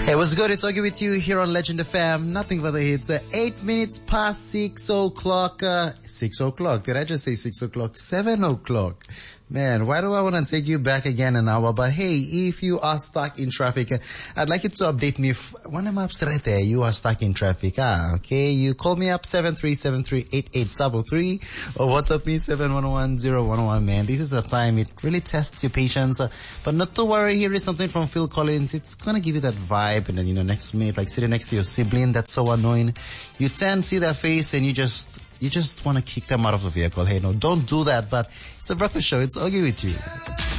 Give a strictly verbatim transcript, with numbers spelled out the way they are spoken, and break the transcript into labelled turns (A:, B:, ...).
A: Hey, what's good? It's Augie with you here on Legend F M. Nothing but the hits. Uh, eight minutes past six o'clock. Uh, six o'clock. Did I just say six o'clock? Seven o'clock. Man, why do I want to take you back again an hour? But hey, if you are stuck in traffic, uh, I'd like you to update me. If one of my straight there, you are stuck in traffic. Ah, okay. You call me up seven three seven three eight eight three three or WhatsApp me seven one one zero one one. Man, this is a time it really tests your patience. Uh, but not to worry. Here is something from Phil Collins. It's gonna give you that vibe, and then you know, next minute, like sitting next to your sibling that's so annoying, you tend to see their face, and you just. You just want to kick them out of the vehicle. Hey, no, don't do that. But it's the breakfast show. It's Augie with you.